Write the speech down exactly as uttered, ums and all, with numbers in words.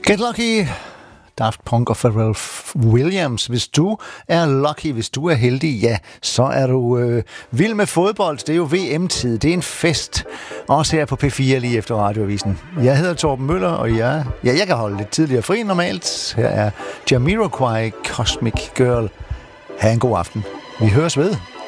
Get Lucky, Daft Punk og Pharrell Williams. Hvis du er lucky, hvis du er heldig, ja, så er du øh, vild med fodbold. Det er jo V M-tid, det er en fest. Også her på P fire lige efter radioavisen. Jeg hedder Torben Møller, og jeg, ja, jeg kan holde lidt tidligere fri normalt. Her er Jamiroquai, Cosmic Girl. Ha' en god aften. Vi høres ved.